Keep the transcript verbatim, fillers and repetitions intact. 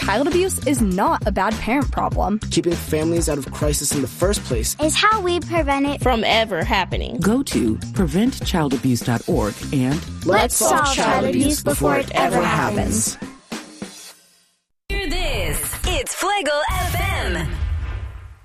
child abuse is not a bad parent problem. Keeping families out of crisis in the first place is how we prevent it from ever happening. Go to prevent child abuse dot org and let's, let's solve child, child abuse before it ever happens. Hear this. It's Fuego